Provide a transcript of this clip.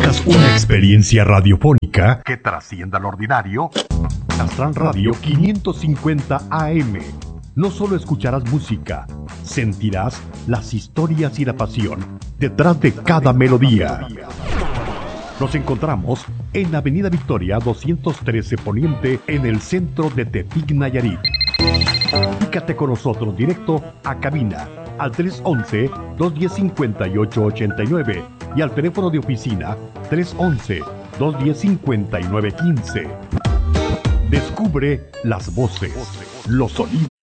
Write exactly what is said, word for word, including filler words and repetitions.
Buscas una experiencia radiofónica que trascienda lo ordinario. Astran Radio quinientos cincuenta A M. No solo escucharás música, sentirás las historias y la pasión detrás de cada melodía. Nos encontramos en Avenida Victoria doscientos trece Poniente, en el centro de Tepic, Nayarit. Comunícate con nosotros directo a cabina al tres once, dos diez, cincuenta y ocho ochenta y nueve y al teléfono de oficina tres once, dos diez, cincuenta y nueve quince. Descubre las voces, los sonidos